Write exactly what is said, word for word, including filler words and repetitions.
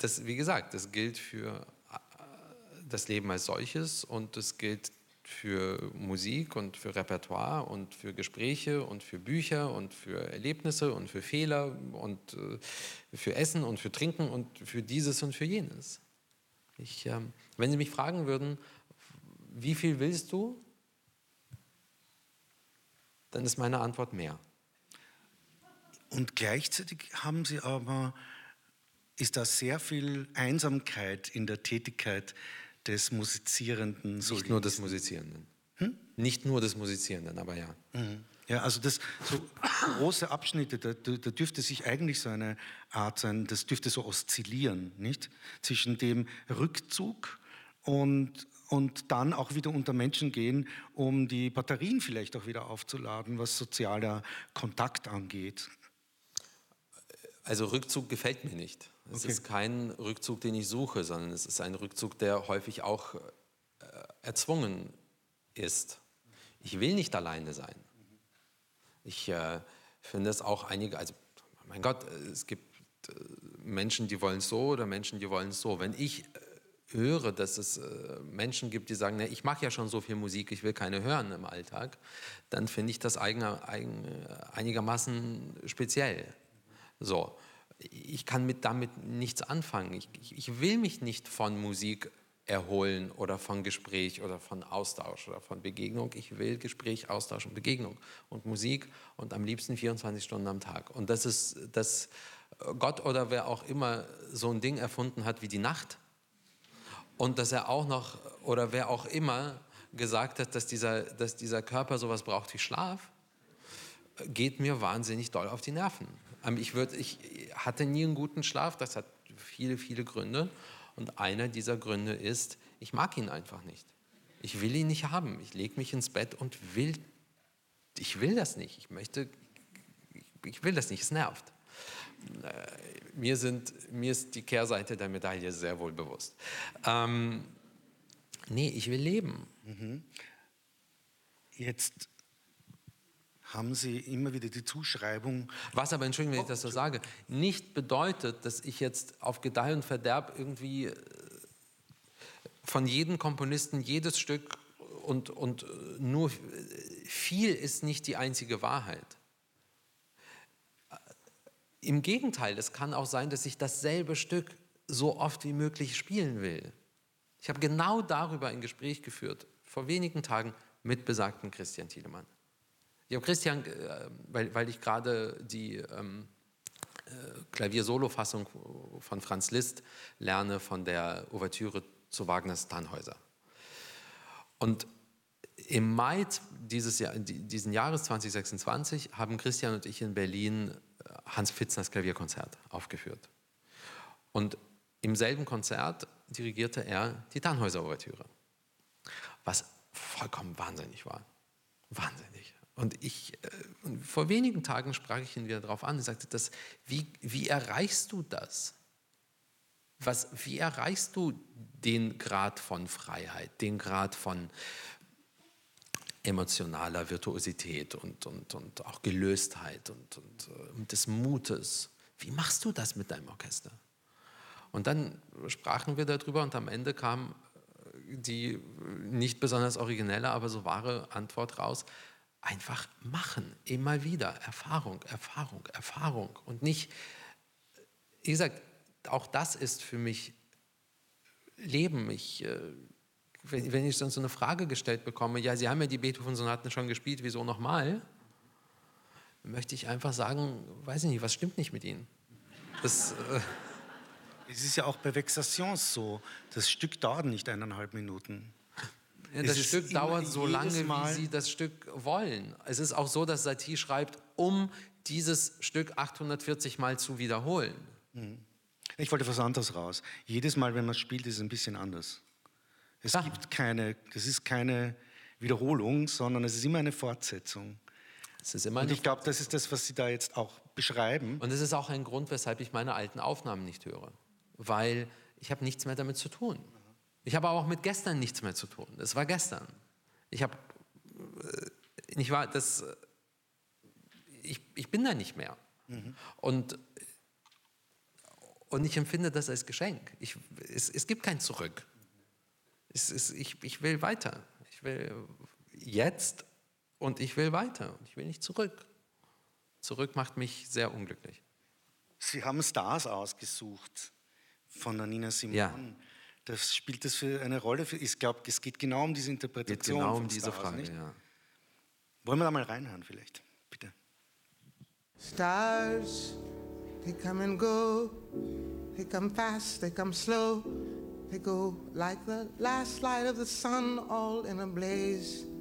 das, wie gesagt, das gilt für das Leben als solches und das gilt für Musik und für Repertoire und für Gespräche und für Bücher und für Erlebnisse und für Fehler und äh, für Essen und für Trinken und für dieses und für jenes. Ich, ähm, wenn Sie mich fragen würden, wie viel willst du, dann ist meine Antwort mehr. Und gleichzeitig haben Sie aber, ist da sehr viel Einsamkeit in der Tätigkeit des musizierenden Solisten. Nicht nur des Musizierenden. Hm? Nicht nur des Musizierenden, aber ja. Mhm. Ja, also das so große Abschnitte, da, da dürfte sich eigentlich so eine Art sein, das dürfte so oszillieren, nicht? Zwischen dem Rückzug und, und dann auch wieder unter Menschen gehen, um die Batterien vielleicht auch wieder aufzuladen, was sozialer Kontakt angeht. Also Rückzug gefällt mir nicht. Es Okay. ist kein Rückzug, den ich suche, sondern es ist ein Rückzug, der häufig auch äh, erzwungen ist. Ich will nicht alleine sein. Ich äh, finde es auch einige, also mein Gott, es gibt äh, Menschen, die wollen es so oder Menschen, die wollen es so. Wenn ich äh, höre, dass es äh, Menschen gibt, die sagen, ne, ich mache ja schon so viel Musik, ich will keine hören im Alltag, dann finde ich das eigen, eigen, einigermaßen speziell. So, ich kann mit, damit nichts anfangen. Ich, ich, ich will mich nicht von Musik erholen oder von Gespräch oder von Austausch oder von Begegnung. Ich will Gespräch, Austausch und Begegnung und Musik und am liebsten vierundzwanzig Stunden am Tag. Und das ist, dass Gott oder wer auch immer so ein Ding erfunden hat wie die Nacht und dass er auch noch, oder wer auch immer gesagt hat, dass dieser, dass dieser Körper sowas braucht wie Schlaf, geht mir wahnsinnig doll auf die Nerven. Ich, würd, ich hatte nie einen guten Schlaf, das hat viele, viele Gründe. Und einer dieser Gründe ist, ich mag ihn einfach nicht. Ich will ihn nicht haben. Ich lege mich ins Bett und will, ich will das nicht. Ich möchte, ich will das nicht, es nervt. Mir, sind, mir ist die Kehrseite der Medaille sehr wohl bewusst. Ähm, nee, ich will leben. Mhm. Jetzt haben Sie immer wieder die Zuschreibung. Was aber, Entschuldigung, wenn ich das so sage, nicht bedeutet, dass ich jetzt auf Gedeih und Verderb irgendwie von jedem Komponisten jedes Stück und, und nur viel ist nicht die einzige Wahrheit. Im Gegenteil, es kann auch sein, dass ich dasselbe Stück so oft wie möglich spielen will. Ich habe genau darüber ein Gespräch geführt, vor wenigen Tagen mit besagten Christian Thielemann. Ich habe Christian, weil, weil ich gerade die ähm, äh, Klavier-Solo-Fassung von Franz Liszt lerne, von der Ouvertüre zu Wagners Tannhäuser. Und im Mai dieses Jahr, diesen Jahres zwanzig sechsundzwanzig haben Christian und ich in Berlin Hans Pfitzners Klavierkonzert aufgeführt. Und im selben Konzert dirigierte er die Tannhäuser-Ouvertüre, was vollkommen wahnsinnig war. Wahnsinnig. Und ich, äh, vor wenigen Tagen sprach ich ihn wieder darauf an und sagte, das, wie, wie erreichst du das? Was, wie erreichst du den Grad von Freiheit, den Grad von emotionaler Virtuosität und, und, und auch Gelöstheit und, und, und des Mutes? Wie machst du das mit deinem Orchester? Und dann sprachen wir darüber und am Ende kam die nicht besonders originelle, aber so wahre Antwort raus: Einfach machen, immer wieder, Erfahrung, Erfahrung, Erfahrung und nicht, wie gesagt, auch das ist für mich Leben. Ich, wenn, wenn ich so eine Frage gestellt bekomme, ja, Sie haben ja die Beethoven-Sonaten schon gespielt, wieso nochmal? Möchte ich einfach sagen, weiß ich nicht, was stimmt nicht mit Ihnen? Das, äh Es ist ja auch bei Vexations so, das Stück dauert nicht eineinhalb Minuten. Ja, das Stück dauert so lange, wie Sie das Stück wollen. Es ist auch so, dass Satie schreibt, um dieses Stück achthundertvierzig Mal zu wiederholen. Ich wollte was anderes raus. Jedes Mal, wenn man spielt, ist es ein bisschen anders. Es Ah. gibt keine, es ist keine Wiederholung, sondern es ist immer eine Fortsetzung. Es ist immer Und eine ich glaube, das ist das, was Sie da jetzt auch beschreiben. Und es ist auch ein Grund, weshalb ich meine alten Aufnahmen nicht höre. Weil ich habe nichts mehr damit zu tun. Ich habe auch mit gestern nichts mehr zu tun. Es war gestern. Ich habe, äh, nicht wahr, das, äh, ich, ich bin da nicht mehr. Mhm. Und, Und ich empfinde das als Geschenk. Ich, es, es gibt kein Zurück. Es, es, ich, ich will weiter. Ich will jetzt und ich will weiter. Ich will nicht zurück. Zurück macht mich sehr unglücklich. Sie haben Stars ausgesucht von der Nina Simone. Ja. Das spielt das für eine Rolle? Für, ich glaube, es geht genau um diese Interpretation. Geht genau von um diese Stars, Frage, nicht? ja. Wollen wir da mal reinhören vielleicht? Bitte. Stars, they come and go. They come fast, they come slow. They go like the last light of the sun, all in a blaze.